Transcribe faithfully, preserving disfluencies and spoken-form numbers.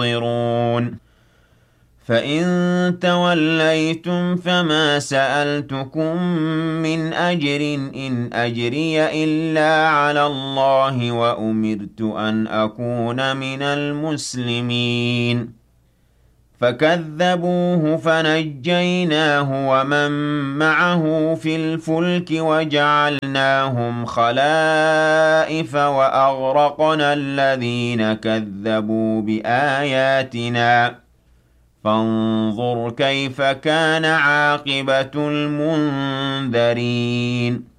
ينظرون فإن توليتم فما سألتكم من أجر إن أجري إلا على الله وأمرت أن أكون من المسلمين فكذبوه فنجيناه ومن معه في الفلك وجعلناهم خلائف وأغرقنا الذين كذبوا بآياتنا فانظر كيف كان عاقبة المنذرين